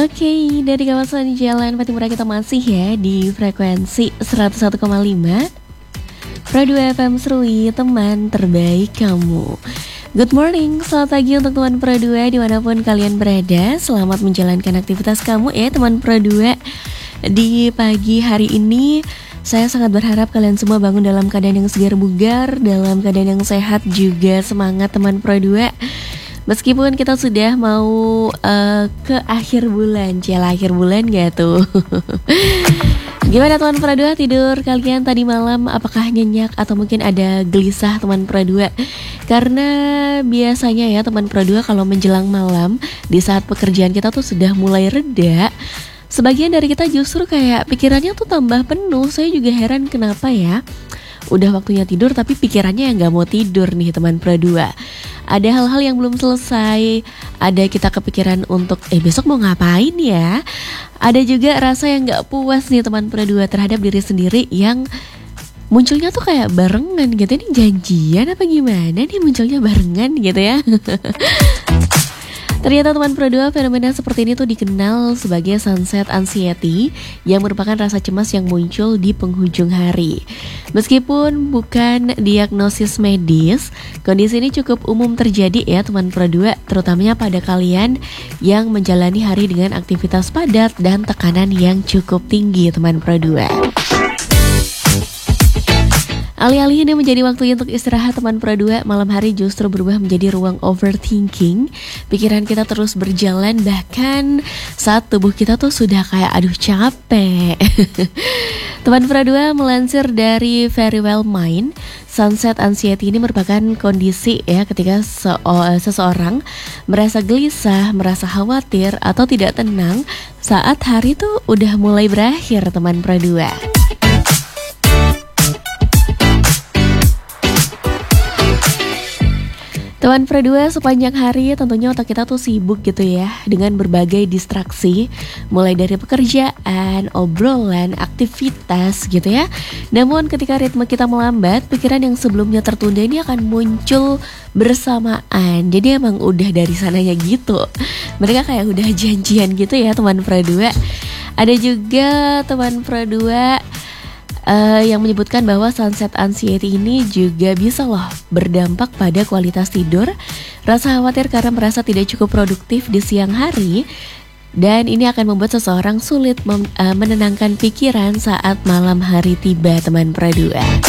Oke, dari kawasan Jalan Patimura kita masih ya di frekuensi 101,5 Pro 2 FM Serui, teman terbaik kamu. Good morning, selamat pagi untuk teman Pro 2 dimanapun kalian berada. Selamat menjalankan aktivitas kamu ya teman Pro 2. Di pagi hari ini saya sangat berharap kalian semua bangun dalam keadaan yang segar bugar, dalam keadaan yang sehat juga semangat teman Pro 2. Meskipun kita sudah mau ke akhir bulan, akhir bulan gak tuh? Gimana teman Pro 2, tidur kalian tadi malam apakah nyenyak atau mungkin ada gelisah teman Pro 2? Karena biasanya ya teman Pro 2 kalau menjelang malam di saat pekerjaan kita tuh sudah mulai reda, sebagian dari kita justru kayak pikirannya tuh tambah penuh. Saya juga heran kenapa ya. Udah waktunya tidur tapi pikirannya yang gak mau tidur nih teman Pro 2. Ada hal-hal yang belum selesai, ada kita kepikiran untuk besok mau ngapain ya. Ada juga rasa yang gak puas nih teman Pro 2 terhadap diri sendiri yang munculnya tuh kayak barengan gitu. Ini janjian apa gimana nih munculnya barengan gitu ya. Ternyata teman Pro 2, fenomena seperti ini tuh dikenal sebagai sunset anxiety, yang merupakan rasa cemas yang muncul di penghujung hari. Meskipun bukan diagnosis medis, kondisi ini cukup umum terjadi ya teman Pro 2, terutamanya pada kalian yang menjalani hari dengan aktivitas padat dan tekanan yang cukup tinggi teman Pro 2. Alih-alih ini menjadi waktu untuk istirahat teman Pro 2, malam hari justru berubah menjadi ruang overthinking. Pikiran kita terus berjalan bahkan saat tubuh kita tuh sudah kayak aduh capek. Teman Pro 2, melansir dari Very Well Mind, sunset anxiety ini merupakan kondisi ya ketika seseorang merasa gelisah, merasa khawatir atau tidak tenang saat hari tuh udah mulai berakhir teman Pro 2. Teman Pro 2, sepanjang hari tentunya otak kita tuh sibuk gitu ya dengan berbagai distraksi, mulai dari pekerjaan, obrolan, aktivitas gitu ya. Namun ketika ritme kita melambat, pikiran yang sebelumnya tertunda ini akan muncul bersamaan. Jadi emang udah dari sananya gitu. Mereka kayak udah janjian gitu ya teman Pro 2. Ada juga teman Pro 2 yang menyebutkan bahwa sunset anxiety ini juga bisa loh berdampak pada kualitas tidur, rasa khawatir karena merasa tidak cukup produktif di siang hari, dan ini akan membuat seseorang sulit menenangkan pikiran saat malam hari tiba teman Pro 2.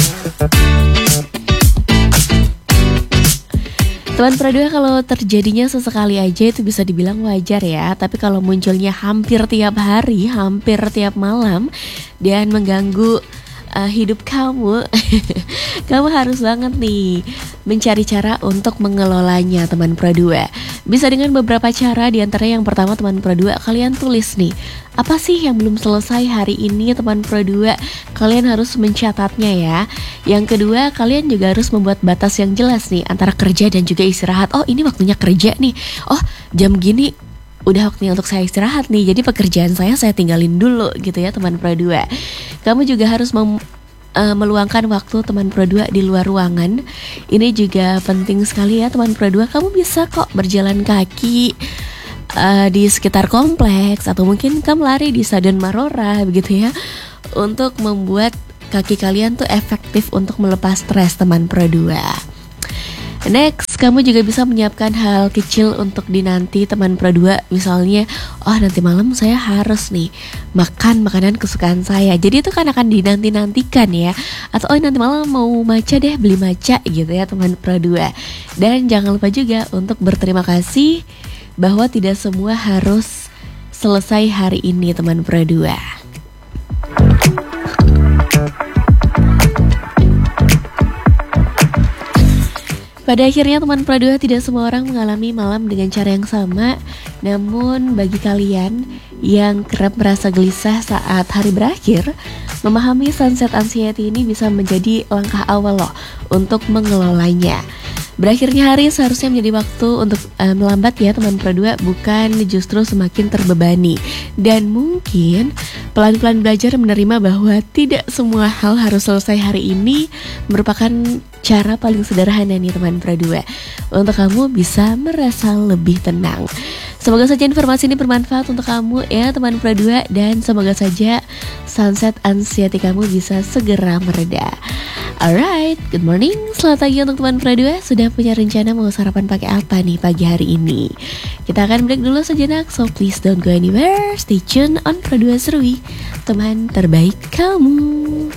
Teman Pro 2, kalau terjadinya sesekali aja itu bisa dibilang wajar ya. Tapi kalau munculnya hampir tiap hari, hampir tiap malam dan mengganggu hidup kamu, kamu harus banget nih mencari cara untuk mengelolanya teman Pro 2. Bisa dengan beberapa cara, diantara yang pertama teman Pro 2, kalian tulis nih, apa sih yang belum selesai hari ini teman Pro 2? Kalian harus mencatatnya ya. Yang kedua, kalian juga harus membuat batas yang jelas nih antara kerja dan juga istirahat. Oh, ini waktunya kerja nih. Oh, jam gini udah waktunya untuk saya istirahat nih. Jadi pekerjaan saya tinggalin dulu gitu ya teman Pro 2. Kamu juga harus meluangkan waktu teman Pro 2 di luar ruangan. Ini juga penting sekali ya teman Pro 2. Kamu bisa kok berjalan kaki di sekitar kompleks, atau mungkin kamu lari di Stadion Marora begitu ya, untuk membuat kaki kalian tuh efektif untuk melepas stres teman Pro 2. Next, kamu juga bisa menyiapkan hal kecil untuk dinanti teman Pro 2. Misalnya, oh nanti malam saya harus nih makan makanan kesukaan saya. Jadi itu kan akan dinanti-nantikan ya. Atau oh nanti malam mau matcha deh, beli matcha gitu ya teman Pro 2. Dan jangan lupa juga untuk berterima kasih bahwa tidak semua harus selesai hari ini teman Pro 2. Pada akhirnya teman Pro 2, tidak semua orang mengalami malam dengan cara yang sama. Namun bagi kalian yang kerap merasa gelisah saat hari berakhir, memahami sunset anxiety ini bisa menjadi langkah awal loh untuk mengelolanya. Berakhirnya hari seharusnya menjadi waktu untuk melambat ya teman Pro 2, bukan justru semakin terbebani. Dan mungkin pelan-pelan belajar menerima bahwa tidak semua hal harus selesai hari ini merupakan cara paling sederhana nih teman Pro 2 untuk kamu bisa merasa lebih tenang. Semoga saja informasi ini bermanfaat untuk kamu ya teman Pro 2. Dan semoga saja sunset anxiety kamu bisa segera mereda. Alright, good morning. Selamat pagi untuk teman Pro 2. Sudah punya rencana mau sarapan pakai apa nih pagi hari ini? Kita akan break dulu sejenak, so please don't go anywhere. Stay tune on Pro 2 Serui, teman terbaik kamu.